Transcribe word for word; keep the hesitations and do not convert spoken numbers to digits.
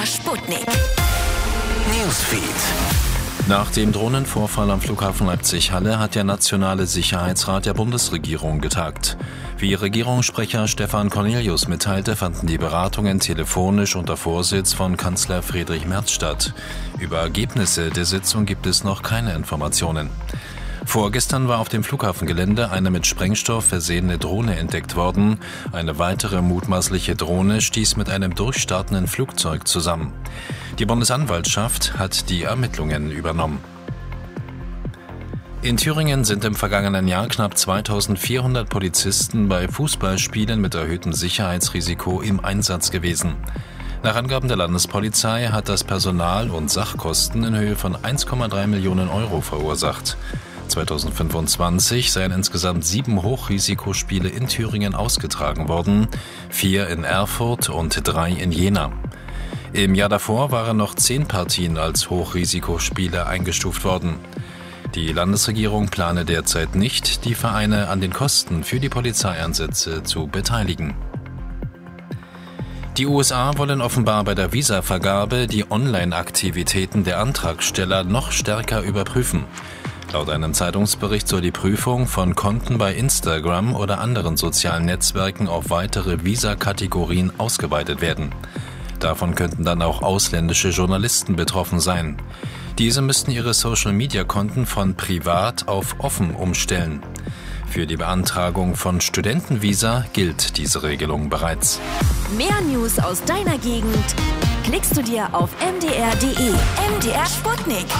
Sputnik. Newsfeed. Nach dem Drohnenvorfall am Flughafen Leipzig-Halle hat der Nationale Sicherheitsrat der Bundesregierung getagt. Wie Regierungssprecher Stefan Cornelius mitteilte, fanden die Beratungen telefonisch unter Vorsitz von Kanzler Friedrich Merz statt. Über Ergebnisse der Sitzung gibt es noch keine Informationen. Vorgestern war auf dem Flughafengelände eine mit Sprengstoff versehene Drohne entdeckt worden. Eine weitere mutmaßliche Drohne stieß mit einem durchstartenden Flugzeug zusammen. Die Bundesanwaltschaft hat die Ermittlungen übernommen. In Thüringen sind im vergangenen Jahr knapp zweitausendvierhundert Polizisten bei Fußballspielen mit erhöhtem Sicherheitsrisiko im Einsatz gewesen. Nach Angaben der Landespolizei hat das Personal- und Sachkosten in Höhe von eins Komma drei Millionen Euro verursacht. zweitausendfünfundzwanzig seien insgesamt sieben Hochrisikospiele in Thüringen ausgetragen worden, vier in Erfurt und drei in Jena. Im Jahr davor waren noch zehn Partien als Hochrisikospiele eingestuft worden. Die Landesregierung plane derzeit nicht, die Vereine an den Kosten für die Polizeieinsätze zu beteiligen. Die U S A wollen offenbar bei der Visavergabe die Online-Aktivitäten der Antragsteller noch stärker überprüfen. Laut einem Zeitungsbericht soll die Prüfung von Konten bei Instagram oder anderen sozialen Netzwerken auf weitere Visa-Kategorien ausgeweitet werden. Davon könnten dann auch ausländische Journalisten betroffen sein. Diese müssten ihre Social-Media-Konten von privat auf offen umstellen. Für die Beantragung von Studentenvisa gilt diese Regelung bereits. Mehr News aus deiner Gegend klickst du dir auf m d r punkt d e. M D R Sputnik.